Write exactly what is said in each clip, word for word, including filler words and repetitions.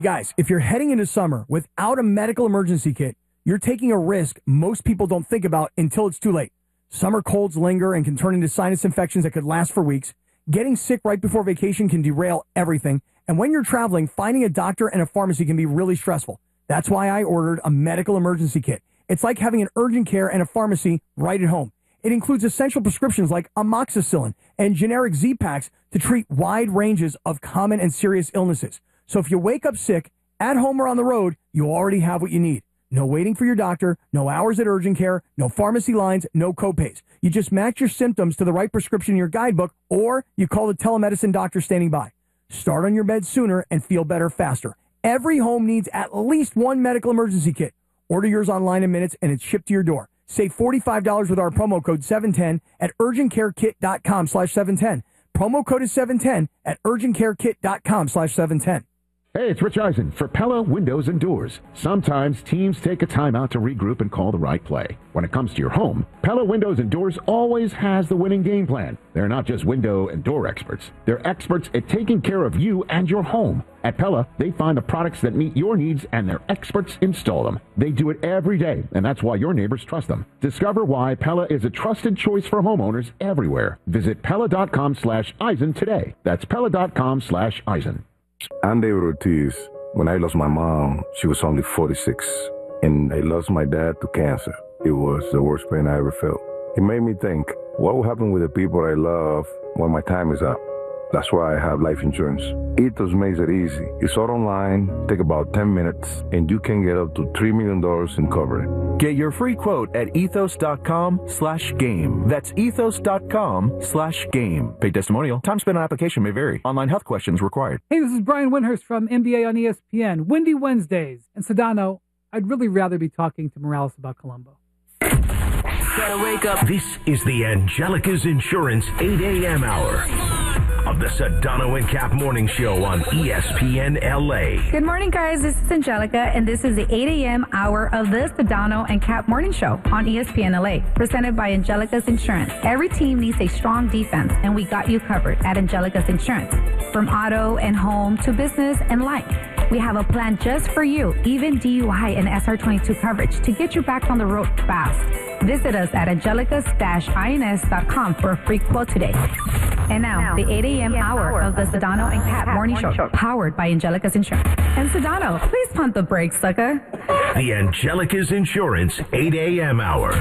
Guys, if you're heading into summer without a medical emergency kit, you're taking a risk most people don't think about until it's too late. Summer colds linger and can turn into sinus infections that could last for weeks. Getting sick right before vacation can derail everything. And when you're traveling, finding a doctor and a pharmacy can be really stressful. That's why I ordered a medical emergency kit. It's like having an urgent care and a pharmacy right at home. It includes essential prescriptions like amoxicillin and generic Z-Packs to treat wide ranges of common and serious illnesses. So if you wake up sick, at home or on the road, you already have what you need. No waiting for your doctor, no hours at urgent care, no pharmacy lines, no copays. You just match your symptoms to the right prescription in your guidebook, or you call the telemedicine doctor standing by. Start on your bed sooner and feel better faster. Every home needs at least one medical emergency kit. Order yours online in minutes and it's shipped to your door. Save forty-five dollars with our promo code seven ten at urgentcarekit.com slash 710. Promo code is seven ten at urgentcarekit.com slash 710. Hey, it's Rich Eisen for Pella Windows and Doors. Sometimes teams take a time out to regroup and call the right play. When it comes to your home, Pella Windows and Doors always has the winning game plan. They're not just window and door experts. They're experts at taking care of you and your home. At Pella, they find the products that meet your needs and their experts install them. They do it every day, and that's why your neighbors trust them. Discover why Pella is a trusted choice for homeowners everywhere. Visit Pella.com slash Eisen today. That's Pella.com slash Eisen. I'm David Ortiz. When I lost my mom, she was only forty-six, and I lost my dad to cancer. It was the worst pain I ever felt. It made me think, what will happen with the people I love when my time is up? That's why I have life insurance. Ethos makes it easy. It's all online, take about ten minutes, and you can get up to three million dollars in coverage. Get your free quote at ethos.com slash game. That's ethos.com slash game. Paid testimonial. Time spent on application may vary. Online health questions required. Hey, this is Brian Windhurst from N B A on E S P N. Windy Wednesdays. And Sedano, I'd really rather be talking to Morales about Colombo. Gotta wake up. This is the Angelica's Insurance eight a.m. hour of the Sedano and Cap Morning Show on E S P N L A. Good morning, guys. This is Angelica, and this is the eight a.m. hour of the Sedano and Cap Morning Show on E S P N L A, presented by Angelica's Insurance. Every team needs a strong defense, and we got you covered at Angelica's Insurance. From auto and home to business and life, we have a plan just for you, even D U I and S R twenty-two coverage to get you back on the road fast. Visit us at angelicas dash ins dot com for a free quote today. And now, the eight a.m. hour of the Sedano and Cap Morning Show, powered by Angelica's Insurance. And Sedano, please pump the brakes, sucker. The Angelica's Insurance eight a.m. hour.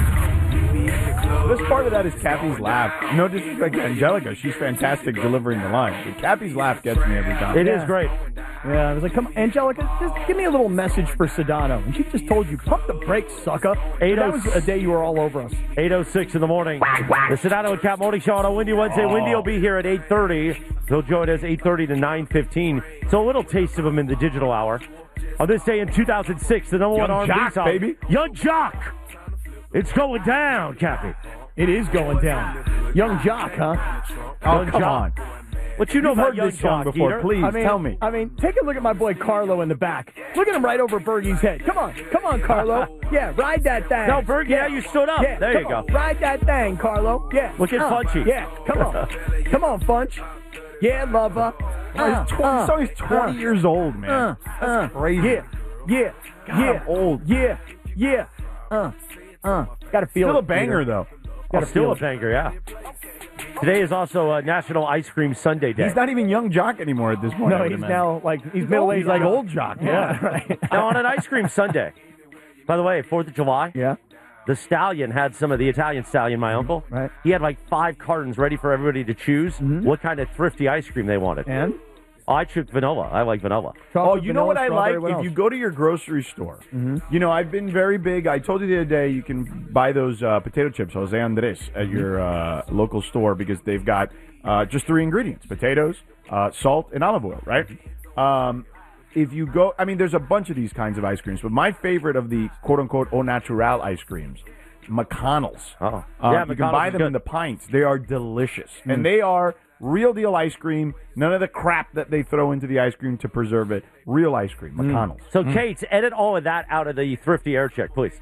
This part of that is Cappy's laugh. No disrespect to Angelica. She's fantastic delivering the line. But Cappy's laugh gets me every time. It yeah. is great. Yeah, I was like, come on, Angelica, just give me a little message for Sedano. And she just told you, pump the brakes, sucker. That was a day you were all over us. eight oh six in the morning. The Sedano and Cap Morning Show on a windy Wednesday. Oh. Windy will be here at eight thirty. He'll join us eight thirty to nine fifteen. So a little taste of him in the digital hour. On this day in two thousand six, the number Young one R and B Jock, baby. Young Jock. It's going down, Cappy. It is going down. Young Jock, huh? Oh, Young come Jock. on. What you know You've about heard Young this song Jock, before. Peter? Please, I mean, tell me. I mean, take a look at my boy Carlo in the back. Look at him right over Bergie's head. Come on. Come on, Carlo. Yeah, ride that thing. No, Bergie, yeah. Now you stood up. Yeah, there you on. go. Ride that thing, Carlo. Yeah. Look at uh, Funchy. Yeah, come on. Come on, Funch. Yeah, lover. Uh, he's twenty, uh, so he's twenty uh, years old, man. Uh, That's uh, crazy. Yeah, yeah, God, yeah. I'm old. Yeah, yeah. Uh, uh. Gotta feel Still it. a banger, Peter. though. Oh, still a banger, yeah. Today is also uh, National Ice Cream Sunday Day. He's not even Young Jock anymore at this point. No, he's now like he's, he's middle aged, like Jock. old Jock. Yeah, Yeah, right. Now on an Ice Cream Sunday. By the way, Fourth of July. Yeah. The Stallion had some of the Italian Stallion, my uncle. Right. He had like five cartons ready for everybody to choose mm-hmm. what kind of thrifty ice cream they wanted. And I took vanilla. I like vanilla. Chocolate, oh, you know vanilla, what I like? what If else? you go to your grocery store, mm-hmm. you know, I've been very big. I told you the other day you can buy those uh, potato chips, Jose Andres, at mm-hmm. your uh, local store because they've got uh, just three ingredients, potatoes, uh, salt, and olive oil, right? Um, if you go, I mean, there's a bunch of these kinds of ice creams, but my favorite of the quote-unquote au natural ice creams, McConnell's. Oh. Um, Yeah, you can buy them good. in the pints. They are delicious. Mm. And they are real deal ice cream. None of the crap that they throw into the ice cream to preserve it. Real ice cream. McConnell's. So, mm. Kate, edit all of that out of the thrifty air check, please.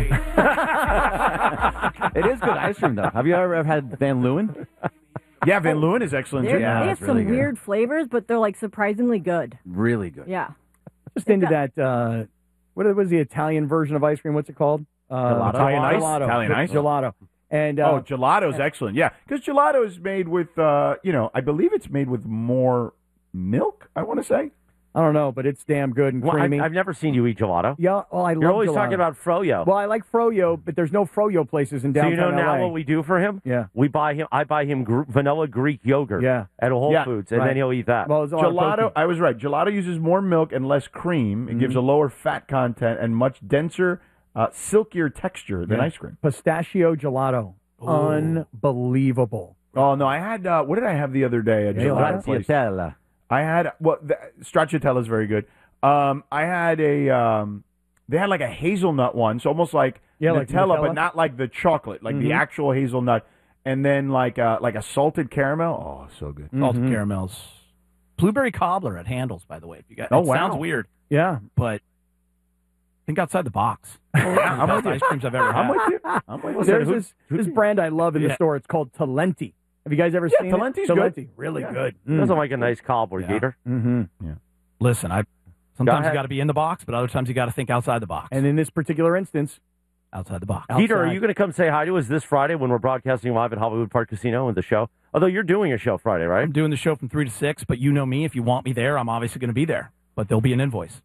It is good ice cream, though. Have you ever had Van Leeuwen? Yeah, Van Leeuwen is excellent, too. They're- Yeah, they have it's some really good. weird flavors, but they're like surprisingly good. Really good. Yeah. Just into that. Uh, what was the Italian version of ice cream? What's it called? Uh, Gelato. Italian ice? Gelato. Italian ice? Gelato. And uh, oh, gelato's excellent. Yeah, because gelato is made with, uh, you know, I believe it's made with more milk. I want to say. I don't know, but it's damn good and Well, creamy. I've, I've never seen you eat gelato. Yeah, well, I love You're always gelato. talking about froyo. Well, I like froyo, but there's no froyo places in So downtown you know now L A. what we do for him? Yeah. We buy him. I buy him gr- vanilla Greek yogurt. Yeah. At Whole Yeah, Foods, and right. then he'll eat that. Well, it's a lot of Gelato, protein. I was right. Gelato uses more milk and less cream. It Mm-hmm. gives a lower fat content and much denser, uh, silkier texture than Yeah. ice cream. Pistachio gelato. Unbelievable. Oh no, I had uh, what did I have the other day? At gelato place? Stracciatella. I had well, the, stracciatella is very good. Um, I had a um, they had like a hazelnut one, so almost like Yeah, Nutella, like Nutella. but not like the chocolate, like the Mhm. actual hazelnut, and then like uh, like a salted caramel. Oh, so good. Salted caramels. Blueberry cobbler at Handles, by the way. If you got, Oh, it wow. sounds weird, Yeah. but think outside the box. I'm Best with you. ice creams I've ever had. I'm with you. I'm with you. There's this, this brand I love in the Yeah. store. It's called Talenti. Have you guys ever Yeah, seen Talenti's it? good. Talenti, really Yeah. good. Doesn't like a nice cobbler, Yeah. Gator. Mm-hmm. Listen, I sometimes ahead. you got to be in the box, but other times you got to think outside the box. And in this particular instance, outside the box. Gator, are outside. you going to come say hi to us this Friday when we're broadcasting live at Hollywood Park Casino and the show? Although you're doing a show Friday, right? I'm doing the show from three to six, but you know me. If you want me there, I'm obviously going to be there. But there'll be an invoice.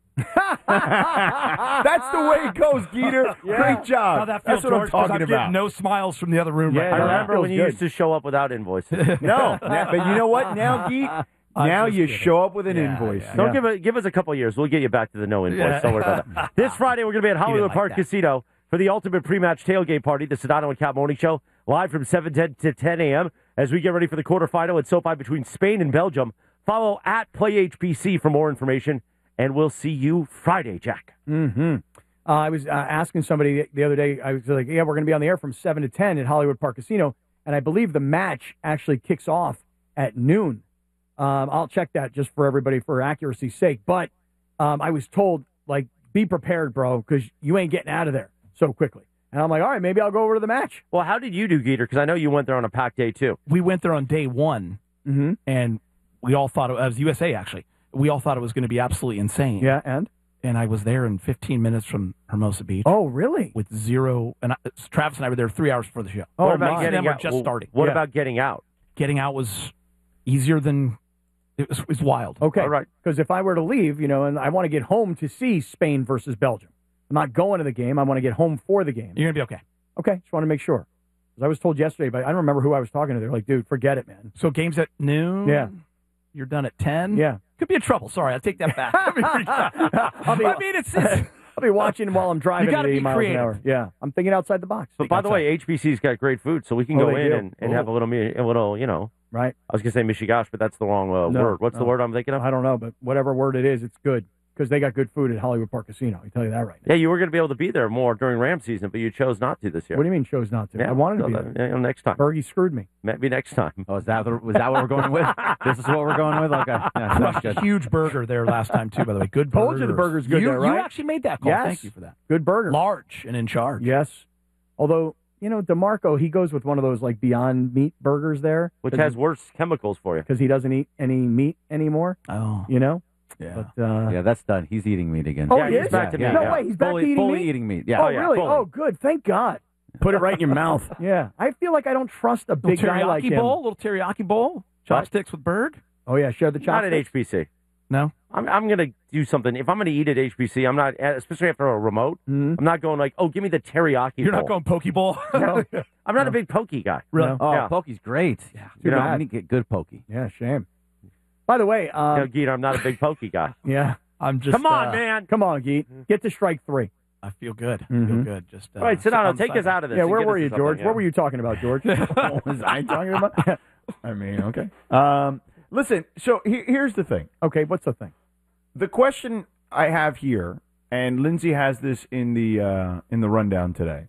That's the way it goes, Geeter. Great job. How that That's feels, what George, I'm 'cause talking I'm about. getting no smiles from the other room Yeah, right I now. remember feels when you good. used to show up without invoices. No, now- but you know what? Now, Geek, I'm now just you kidding. show up with an Yeah, invoice. yeah. Don't give it, give us a couple of years. We'll get you back to the no invoice. Yeah. Don't worry about that. This Friday, we're going to be at Hollywood like Park that. Casino for the ultimate pre-match tailgate party, the Sedano and Cap Morning Show, live from seven ten to ten a.m. as we get ready for the quarterfinal at SoFi between Spain and Belgium. Follow at Play H P C for more information, and we'll see you Friday, Jack. Mm-hmm. Uh, I was uh, asking somebody the other day, I was like, yeah, we're going to be on the air from seven to ten at Hollywood Park Casino, and I believe the match actually kicks off at noon. Um, I'll check that just for everybody for accuracy's sake. But um, I was told, like, be prepared, bro, because you ain't getting out of there so quickly. And I'm like, all right, maybe I'll go over to the match. Well, how did you do, Gator? Because I know you went there on a packed day, too. We went there on day one, Mm-hmm. and we all thought it, it was U S A, actually. We all thought it was going to be absolutely insane. Yeah, and? And I was there in fifteen minutes from Hermosa Beach. Oh, really? With zero, and I, Travis and I were there three hours before the show. Oh, what about my. getting Then we're out? just Well, starting. What Yeah. about getting out? Getting out was easier than, it was, it was wild. Okay. All right. Because if I were to leave, you know, and I want to get home to see Spain versus Belgium, I'm not going to the game. I want to get home for the game. You're going to be okay. Okay, just want to make sure. Because I was told yesterday, but I don't remember who I was talking to. They're like, dude, forget it, man. So games at noon? Yeah. You're done at ten? Yeah. Could be in trouble. Sorry, I take that back. I mean, I'll be, I mean, it's, it's I'll be watching while I'm driving You at gotta eighty be miles creative. an hour. Yeah, I'm thinking outside the box. But by the way, H B C's got great food, so we can Oh, go they in do? and, and Ooh. have a little, me- a little, you know. Right? I was going to say mishigash, but that's the wrong uh, No, word. What's the no. word I'm thinking of? I don't know, but whatever word it is, it's good. Because they got good food at Hollywood Park Casino. I can tell you that right now. Yeah, you were going to be able to be there more during Ram season, but you chose not to this year. What do you mean chose not to? Yeah, I wanted to so be that- there. yeah, next time. Bergie screwed me. Maybe next time. Oh, is that the, was that what we're going with? This is what we're going with? Okay. Yeah, sounds crushed good. a huge burger there last time, too, by the way. Good burger. Told you the burger's good you, there, right? You actually made that call. Yes. Thank you for that. Good burger. Large and in charge. Yes. Although, you know, DeMarco, he goes with one of those, like, Beyond Meat burgers there. Which has worse chemicals for you. Because he doesn't eat any meat anymore. Oh. You know? Yeah. But, uh, Yeah, that's done. He's eating meat again. Oh, Yeah, he he's is? back to yeah, meat, No yeah. way, he's back fully, to eating fully meat? eating meat. Yeah. Oh, yeah, really? fully. Oh, good. Thank God. Put it right in your mouth. Yeah. I feel like I don't trust a big Little guy like teriyaki him. bowl, little teriyaki bowl, chopsticks with Berg. Oh, yeah. Share the Not at chopsticks. H B C. No. I'm, I'm going to do something. If I'm going to eat at H B C, I'm not, especially after a remote, Mhm. I'm not going like, oh, give me the teriyaki You're bowl. not going poke bowl? No. I'm not a big pokey guy. Really? No. Oh, Yeah. poke's great. Yeah. Too You know, bad. we need to get good pokey. Yeah, shame. By the way, You um, know, Geet, I'm not a big pokey guy. yeah. I'm just. Come on, uh, man. Come on, Geet. Get to strike three. I feel good. I Mhm. feel good. Just. Uh, All right, sit down. I'm Take us excited. out of this. Yeah, and where get were us you, to George? something, What yeah. were you talking about, George? What was I talking about? I mean, okay. Um, listen, so he, here's the thing. Okay, what's the thing? The question I have here, and Lindsay has this in the uh, in the rundown today,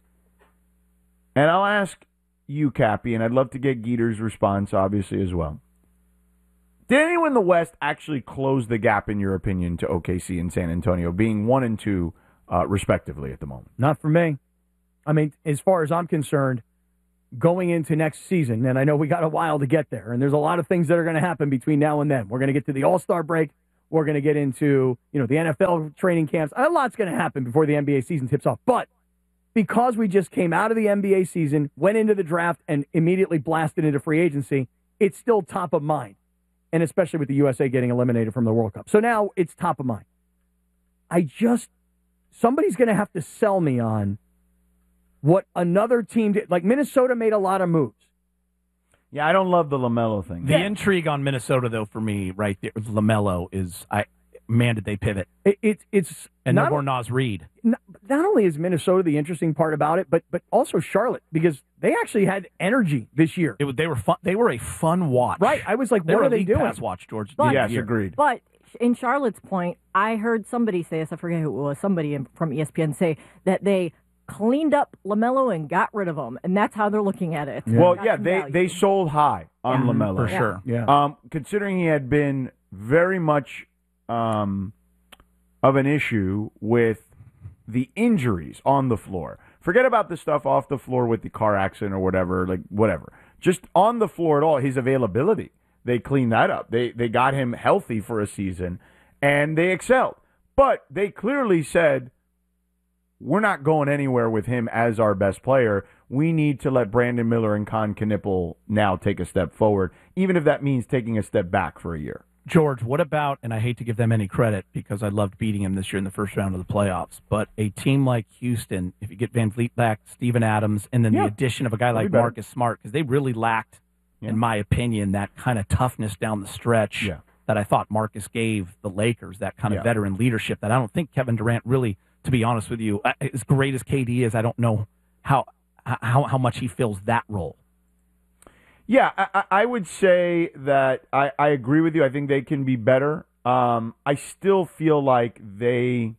and I'll ask you, Cappy, and I'd love to get Geeter's response, obviously, as well. Did anyone in the West actually close the gap, in your opinion, to O K C and San Antonio, being one and two, uh, respectively, at the moment? Not for me. I mean, as far as I'm concerned, going into next season, and I know we got a while to get there, and there's a lot of things that are going to happen between now and then. We're going to get to the All-Star break. We're going to get into, you know, the N F L training camps. A lot's going to happen before the N B A season tips off. But because we just came out of the N B A season, went into the draft, and immediately blasted into free agency, it's still top of mind. And especially with the U S A getting eliminated from the World Cup. So now it's top of mind. I just, somebody's going to have to sell me on what another team did. Like Minnesota made a lot of moves. Yeah, I don't love the LaMelo thing. The yeah. intrigue on Minnesota, though, for me, right there, LaMelo is, I man, did they pivot. It, it, it's And not, no more Naz Reid. Not, not only is Minnesota the interesting part about it, but but also Charlotte, because they actually had energy this year. It, they were fun. They were a fun watch. Right. I was like, they what were are they league doing? Pass watch, George. But, yes, agreed. But in Charlotte's point, I heard somebody say this, I forget who it was, somebody in, from E S P N say that they cleaned up LaMelo and got rid of him, and that's how they're looking at it. Yeah. Well, Got yeah, some they, value. they sold high on Yeah. LaMelo. For sure. Yeah. Um, considering he had been very much um, of an issue with the injuries on the floor. Forget about the stuff off the floor with the car accident or whatever, like whatever. Just on the floor at all, his availability. They cleaned that up. They they got him healthy for a season, and they excelled. But they clearly said, we're not going anywhere with him as our best player. We need to let Brandon Miller and Con Knipple now take a step forward, even if that means taking a step back for a year. George, what about, and I hate to give them any credit because I loved beating him this year in the first round of the playoffs, but a team like Houston, if you get Van Vliet back, Steven Adams, and then Yeah. the addition of a guy like better. Marcus Smart, because they really lacked, Yeah. in my opinion, that kind of toughness down the stretch Yeah. that I thought Marcus gave the Lakers, that kind of Yeah. veteran leadership that I don't think Kevin Durant really, to be honest with you, as great as K D is, I don't know how how, how much he fills that role. Yeah, I, I would say that I, I agree with you. I think they can be better. Um, I still feel like they.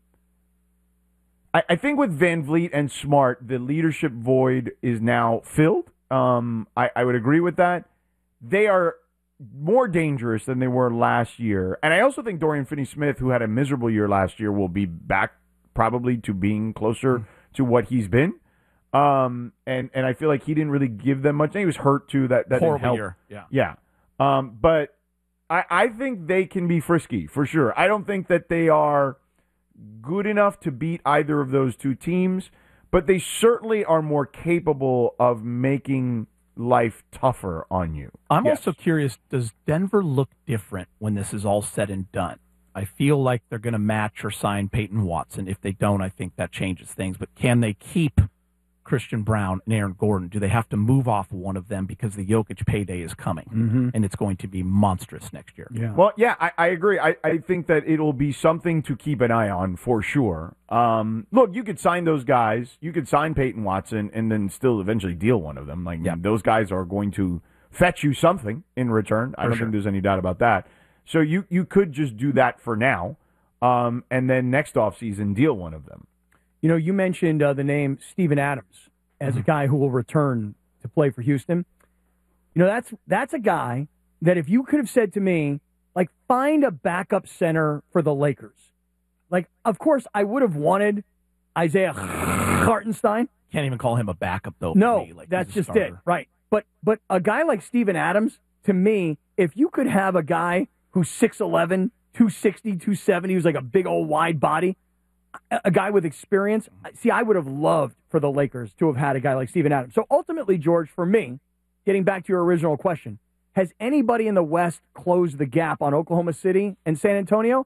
I, I think with Van Vliet and Smart, the leadership void is now filled. Um, I, I would agree with that. They are more dangerous than they were last year. And I also think Dorian Finney-Smith, who had a miserable year last year, will be back probably to being closer to what he's been. Um, and, and I feel like he didn't really give them much. And he was hurt, too. That, that didn't Horrible help. year, yeah. Yeah. Um, but I, I think they can be frisky, for sure. I don't think that they are good enough to beat either of those two teams, but they certainly are more capable of making life tougher on you. I'm Yes. also curious, does Denver look different when this is all said and done? I feel like they're going to match or sign Peyton Watson. If they don't, I think that changes things. But can they keep Christian Brown and Aaron Gordon? Do they have to move off one of them because the Jokic payday is coming, Mm-hmm. and it's going to be monstrous next year? Yeah. Well, yeah, I, I agree. I, I think that it'll be something to keep an eye on for sure. Um, look, you could sign those guys. You could sign Peyton Watson and then still eventually deal one of them. Like Yeah. those guys are going to fetch you something in return. I For don't sure. think there's any doubt about that. So you, you could just do that for now, um, and then next offseason deal one of them. You know, you mentioned uh, the name Steven Adams as a guy who will return to play for Houston. You know, that's that's a guy that if you could have said to me, like, find a backup center for the Lakers. Like, of course, I would have wanted Isaiah Hartenstein. Can't even call him a backup, though. for No, me. Like, that's he's a just it. starter. Right. But but a guy like Steven Adams, to me, if you could have a guy who's six eleven, two sixty, two seventy, who's like a big old wide body, a, a guy with experience, see, I would have loved for the Lakers to have had a guy like Steven Adams. So ultimately, George, for me, getting back to your original question, has anybody in the West closed the gap on Oklahoma City and San Antonio?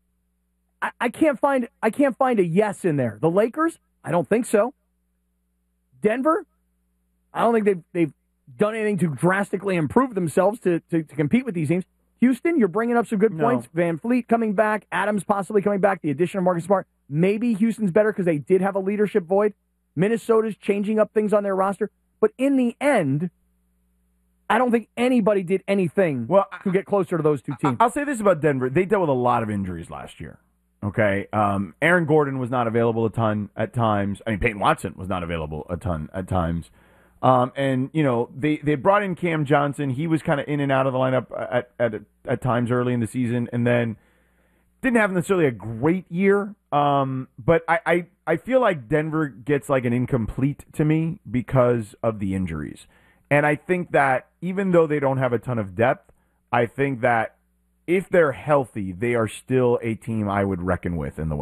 I, I can't find I can't find a yes in there. The Lakers? I don't think so. Denver? I don't think they've they've done anything to drastically improve themselves to, to, to compete with these teams. Houston, you're bringing up some good No. points. Van Fleet coming back, Adams possibly coming back, the addition of Marcus Smart. Maybe Houston's better because they did have a leadership void. Minnesota's changing up things on their roster. But in the end, I don't think anybody did anything Well, to get closer to those two teams. I'll say this about Denver. They dealt with a lot of injuries last year. Okay. Um, Aaron Gordon was not available a ton at times. I mean, Peyton Watson was not available a ton at times. Um, and, you know, they, they brought in Cam Johnson. He was kind of in and out of the lineup at, at, at times early in the season, and then didn't have necessarily a great year. Um, but I, I, I feel like Denver gets like an incomplete to me because of the injuries. And I think that even though they don't have a ton of depth, I think that if they're healthy, they are still a team I would reckon with in the